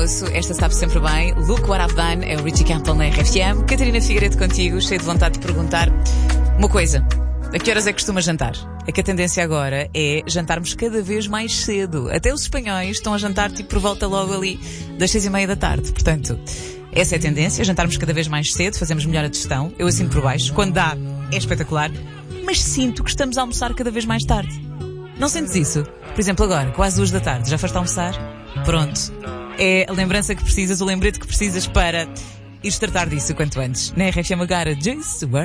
almoço, esta sabe sempre bem. Look What I've Done, é o Richie Campbell na RFM. Catarina Figueiredo contigo, cheio de vontade de perguntar uma coisa. A que horas é que costuma jantar? É que a tendência agora é jantarmos cada vez mais cedo. Até os espanhóis estão a jantar tipo por volta logo ali das 6:30 da tarde. Portanto, essa é a tendência, jantarmos cada vez mais cedo, fazemos melhor a digestão. Eu assino por baixo. Quando dá, é espetacular. Mas sinto que estamos a almoçar cada vez mais tarde. Não sentes isso? Por exemplo, agora, quase 2 da tarde, já foste almoçar? Pronto. É a lembrança que precisas, o lembrete que precisas para ires tratar disso quanto antes. Na RFM agora, Juice WRLD.